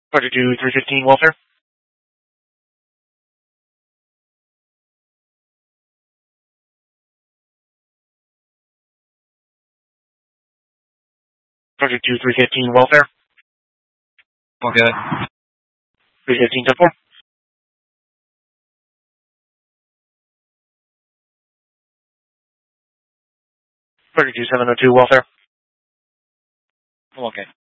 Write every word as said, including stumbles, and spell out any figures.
thirty-two three fifteen welfare. thirty-two three fifteen welfare. Okay. three fifteen ten four. thirty-two seven oh two welfare. Okay.